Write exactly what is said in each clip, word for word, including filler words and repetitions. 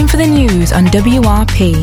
for the news on W R P.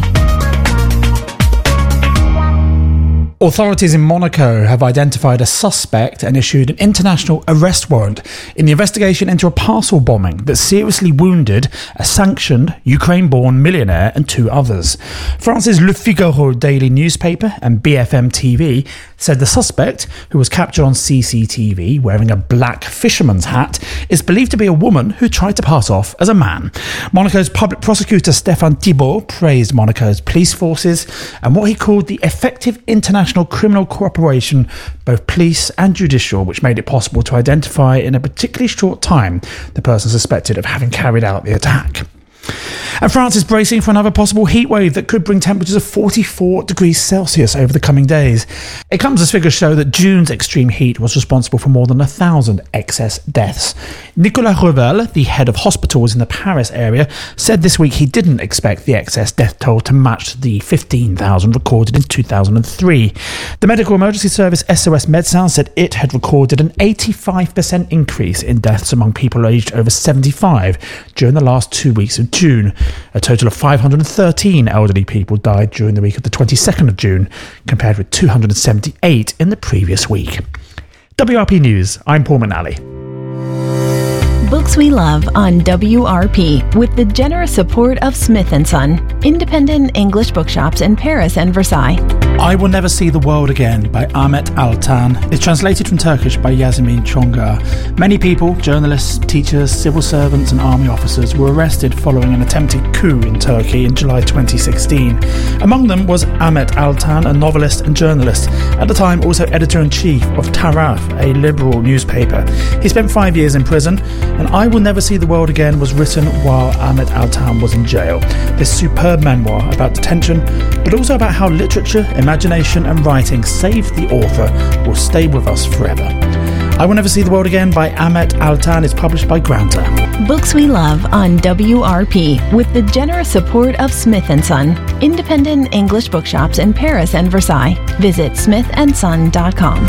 Authorities in Monaco have identified a suspect and issued an international arrest warrant in the investigation into a parcel bombing that seriously wounded a sanctioned Ukraine-born millionaire and two others. France's Le Figaro daily newspaper and B F M T V said the suspect, who was captured on C C T V wearing a black fisherman's hat, is believed to be a woman who tried to pass off as a man. Monaco's public prosecutor Stéphane Thibault praised Monaco's police forces and what he called the effective international criminal cooperation, both police and judicial, which made it possible to identify in a particularly short time the person suspected of having carried out the attack. And France is bracing for another possible heatwave that could bring temperatures of forty-four degrees Celsius over the coming days. It comes as figures show that June's extreme heat was responsible for more than a thousand excess deaths. Nicolas Revel, the head of hospitals in the Paris area, said this week he didn't expect the excess death toll to match the fifteen thousand recorded in two thousand three. The medical emergency service S O S Médecins said it had recorded an eighty-five percent increase in deaths among people aged over seventy-five during the last two weeks of June. A total of five hundred thirteen elderly people died during the week of the twenty-second of June, compared with two hundred seventy-eight in the previous week. W R P News, I'm Paul McNally. Books we love on W R P with the generous support of Smith and Son, independent English bookshops in Paris and Versailles. I Will Never See the World Again by Ahmet Altan is translated from Turkish by Yasemin Çongar. Many people, journalists, teachers, civil servants and army officers were arrested following an attempted coup in Turkey in July twenty sixteen. Among them was Ahmet Altan, a novelist and journalist, at the time also editor-in-chief of Taraf, a liberal newspaper. He spent five years in prison, and I Will Never See the World Again was written while Ahmet Altan was in jail. This superb memoir about detention, but also about how literature, imagination and writing saved the author, will stay with us forever. I Will Never See the World Again by Ahmet Altan is published by Granta. Books we love on W R P with the generous support of Smith and Son, independent English bookshops in Paris and Versailles. Visit smith and son dot com.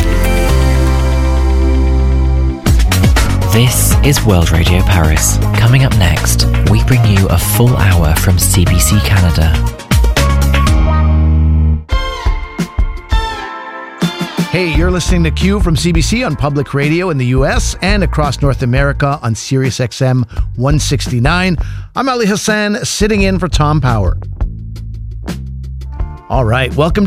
This is World Radio Paris. Coming up next, we bring you a full hour from C B C Canada. Hey, you're listening to Q from C B C on public radio in the U S and across North America on Sirius X M one sixty-nine. I'm Ali Hassan, sitting in for Tom Power. All right, welcome